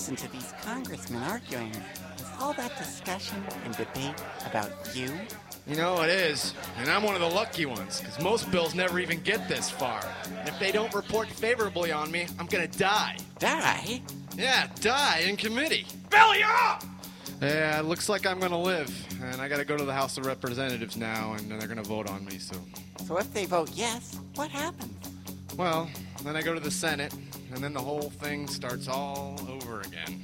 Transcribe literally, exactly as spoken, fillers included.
listen to these congressmen arguing. Is all that discussion and debate about you? You know, it is. And I'm one of the lucky ones, because most bills never even get this far. And if they don't report favorably on me, I'm going to die. Die? Yeah, die in committee. Bill, you're up! Yeah, it looks like I'm going to live. And I got to go to the House of Representatives now, and they're going to vote on me, so... So if they vote yes, what happens? Well, then I go to the Senate, and then the whole thing starts all over again.